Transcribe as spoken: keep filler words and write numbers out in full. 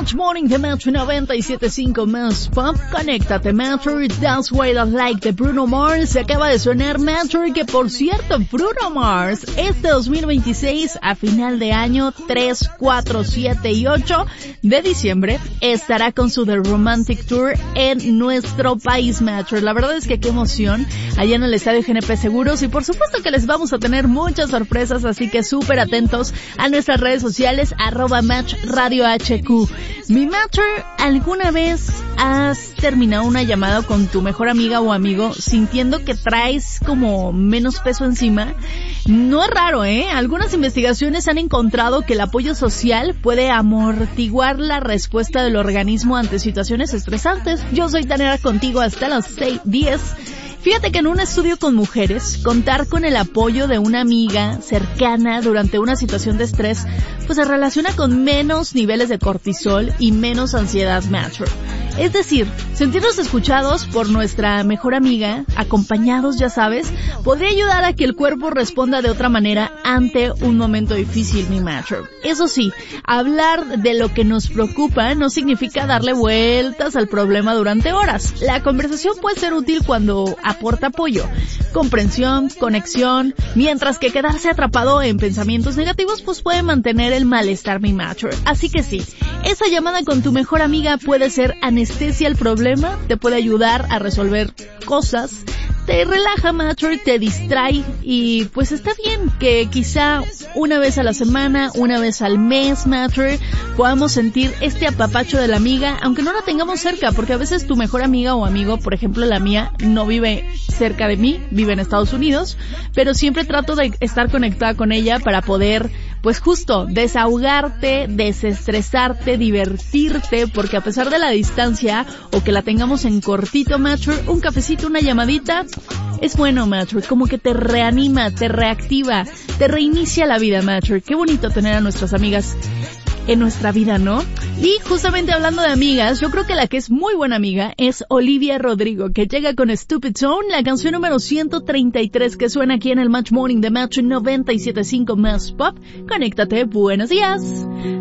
Match Morning de Metro noventa y siete punto cinco más Pop. Conéctate, Metro. That's Why I Like de Bruno Mars. Se acaba de sonar Metro, que por cierto, Bruno Mars, este dos mil veintiséis, a final de año, tres, cuatro, siete y ocho de diciembre, estará con su The Romantic Tour en nuestro país, Metro. La verdad es que qué emoción, allá en el Estadio G N P Seguros, y por supuesto que les vamos a tener muchas sorpresas, así que súper atentos a nuestras redes sociales, arroba Match Radio H Q. Mi Matcher, ¿alguna vez has terminado una llamada con tu mejor amiga o amigo sintiendo que traes como menos peso encima? No es raro, ¿eh? Algunas investigaciones han encontrado que el apoyo social puede amortiguar la respuesta del organismo ante situaciones estresantes. Yo soy Tanera contigo hasta las seis diez. Fíjate que en un estudio con mujeres, contar con el apoyo de una amiga cercana durante una situación de estrés, pues se relaciona con menos niveles de cortisol y menos ansiedad, Metro. Es decir, sentirnos escuchados por nuestra mejor amiga, acompañados, ya sabes, podría ayudar a que el cuerpo responda de otra manera ante un momento difícil, mi Metro. Eso sí, hablar de lo que nos preocupa no significa darle vueltas al problema durante horas. La conversación puede ser útil cuando aporta apoyo, comprensión, conexión, mientras que quedarse atrapado en pensamientos negativos pues puede mantener el malestar, mi Metro. Así que sí, esa llamada con tu mejor amiga puede ser anestesia al problema, te puede ayudar a resolver cosas, te relaja, Metro, te distrae, y pues está bien que quizá una vez a la semana, una vez al mes, Metro, podamos sentir este apapacho de la amiga, aunque no la tengamos cerca, porque a veces tu mejor amiga o amigo, por ejemplo la mía, no vive cerca de mí, vive en Estados Unidos, pero siempre trato de estar conectada con ella para poder, pues justo, desahogarte, desestresarte, divertirte, porque a pesar de la distancia, o que la tengamos en cortito, Metro, un cafecito, una llamadita, es bueno, Metro, como que te reanima, te reactiva, te reinicia la vida, Metro. Qué bonito tener a nuestras amigas en nuestra vida, ¿no? Y justamente hablando de amigas, yo creo que la que es muy buena amiga es Olivia Rodrigo, que llega con Stupid Zone, la canción número ciento treinta y tres que suena aquí en el Match Morning de Match noventa y siete punto cinco más Pop. Conéctate, buenos días.